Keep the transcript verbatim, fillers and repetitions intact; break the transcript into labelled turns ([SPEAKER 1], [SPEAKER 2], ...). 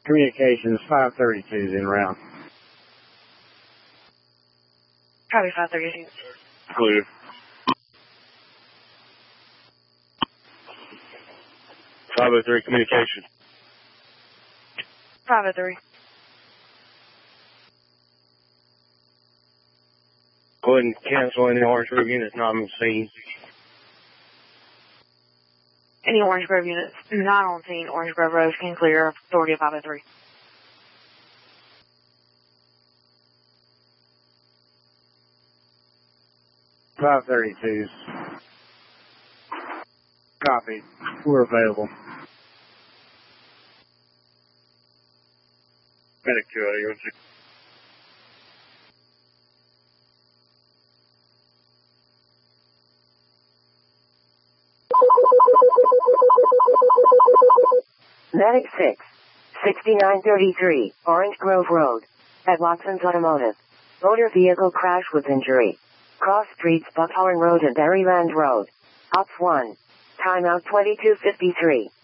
[SPEAKER 1] Communications five thirty-two is en route.
[SPEAKER 2] Copy five thirty-two.
[SPEAKER 3] Clear. five oh three, communication.
[SPEAKER 2] five oh three.
[SPEAKER 3] Go ahead and cancel any Orange Grove units not on scene.
[SPEAKER 2] Any Orange Grove units not on scene, Orange Grove Road can clear, authority of five oh three.
[SPEAKER 1] five thirty-twos. Copy. We're available.
[SPEAKER 3] Medic two out of your
[SPEAKER 4] Medic six, sixty-nine thirty-three, Orange Grove Road, at Watson's Automotive. Motor vehicle crash with injury. Cross streets Buckhorn Road and Berryland Road. Ops one. Timeout twenty-two fifty-three.